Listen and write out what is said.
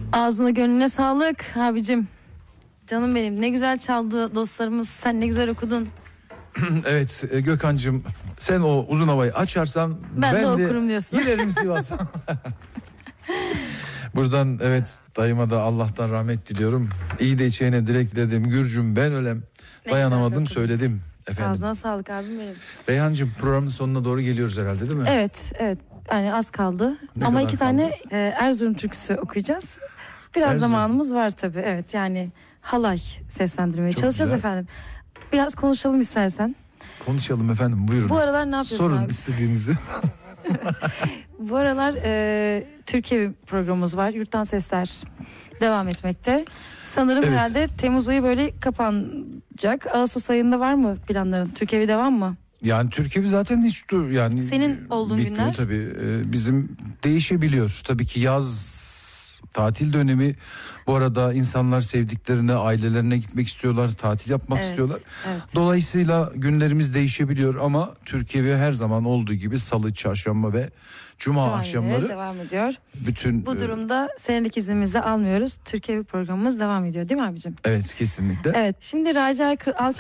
Ağzına gönlüne sağlık abicim. Canım benim, ne güzel çaldı dostlarımız, sen ne güzel okudun. Evet Gökhan'cığım, sen o uzun havayı açarsan ben de okurum diyorsun. Giderim Sivas'a. Buradan evet dayıma da Allah'tan rahmet diliyorum. İyi de içeyine dilek diledim. Gürcüm ben ölem. Ne Dayanamadım güzel söyledim. Efendim. Ağzına sağlık abim benim. Reyhancığım, programın sonuna doğru geliyoruz herhalde, değil mi? Evet yani az kaldı. Ne ama kadar 2 tane Erzurum türküsü okuyacağız. Biraz Erzurum. zamanımız var tabii. Evet, yani halay seslendirmeye Çok çalışacağız güzel. efendim. Biraz konuşalım istersen. Konuşalım efendim, buyurun. Bu aralar ne yapıyorsun Sorun abi? istediğinizi. Bu aralar Türkiye programımız var. Yurttan Sesler devam etmekte. Sanırım Evet. herhalde Temmuz ayı böyle kapanacak. Ağustos ayında var mı planların? Türkiye'ye devam mı? Yani Türkiye zaten hiç yani Senin olduğun bitmiyor günler? tabii. Bizim değişebiliyor. Tabii ki yaz tatil dönemi. Bu arada insanlar sevdiklerine, ailelerine gitmek istiyorlar, tatil yapmak Evet, istiyorlar. evet. Dolayısıyla günlerimiz değişebiliyor ama Türkiye her zaman olduğu gibi salı, çarşamba ve cuma Cuma akşamları günleri devam ediyor. bütün Bu durumda senelik iznimizi almıyoruz. Türkiye programımız devam ediyor değil mi abicim? evet, kesinlikle. Evet, şimdi Raci